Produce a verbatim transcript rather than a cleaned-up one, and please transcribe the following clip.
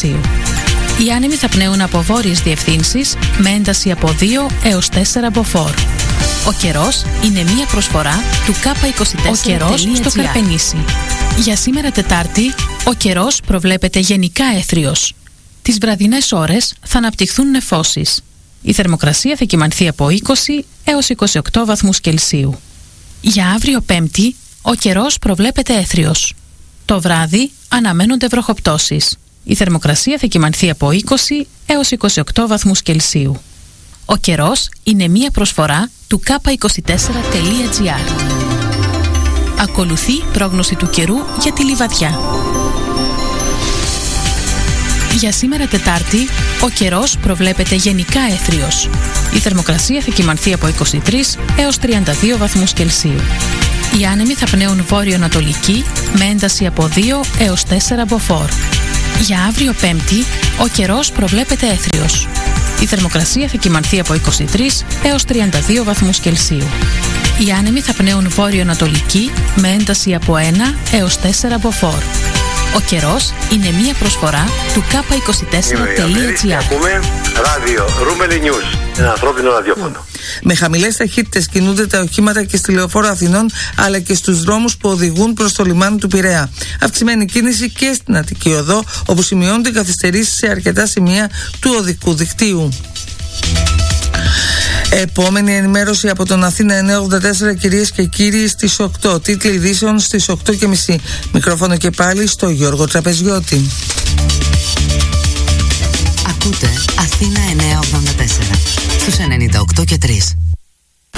Κελσίου. Οι άνεμοι θα πνέουν από βόρειες διευθύνσεις με ένταση από δύο έως τέσσερα μποφόρ. Ο καιρός είναι μία προσφορά του κάπα είκοσι τέσσερα. Ο καιρός στο Καρπενήσι. Για σήμερα Τετάρτη, ο καιρός προβλέπεται γενικά έθριος. Τις βραδινές ώρες θα αναπτυχθούν νεφώσεις. Η θερμοκρασία θα κυμανθεί από είκοσι έως είκοσι οκτώ βαθμούς Κελσίου. Για αύριο Πέμπτη, ο καιρός προβλέπεται έθριος. Το βράδυ αναμένονται βροχοπτώσεις. Η θερμοκρασία θα κυμανθεί από είκοσι έως είκοσι οκτώ βαθμούς Κελσίου. Ο καιρός είναι μία προσφορά του κάπα είκοσι τέσσερα τελεία τζι άρ. Ακολουθεί πρόγνωση του καιρού για τη Λιβαδιά. Για σήμερα Τετάρτη, ο καιρός προβλέπεται γενικά έθριος. Η θερμοκρασία θα κυμανθεί από είκοσι τρεις έως τριάντα δύο βαθμούς Κελσίου. Οι άνεμοι θα πνέουν βόρειο-ανατολική με ένταση από δύο έως τέσσερα μποφόρ. Για αύριο Πέμπτη, ο καιρός προβλέπεται έθριος. Η θερμοκρασία θα κυμανθεί από είκοσι τρεις έως τριάντα δύο βαθμούς Κελσίου. Οι άνεμοι θα πνέουν βόρειο-ανατολική με ένταση από ένα έως τέσσερα μποφόρ. Ο καιρός είναι μία προσφορά του κάπα είκοσι τέσσερα τελεία τζι άρ. Ακούμε ράδιο Ρούμελι News, ένα ανθρώπινο ραδιόφωνο. Με χαμηλές ταχύτητες κινούνται τα οχήματα και στη Λεωφόρο Αθηνών αλλά και στους δρόμους που οδηγούν προς το λιμάνι του Πειραιά. Αυξημένη κίνηση και στην Αττική Οδό, όπου σημειώνονται καθυστερήσεις σε αρκετά σημεία του οδικού δικτύου. Επόμενη ενημέρωση από τον Αθήνα εννιακόσια ογδόντα τέσσερα, κυρίες και κύριοι, στις οκτώ. Τίτλοι ειδήσεων στις οκτώ και μισή. Μικρόφωνο και πάλι στο Γιώργο Τραπεζιώτη. Ακούτε Αθήνα εννιακόσια ογδόντα τέσσερα στους ενενήντα οκτώ και τρία.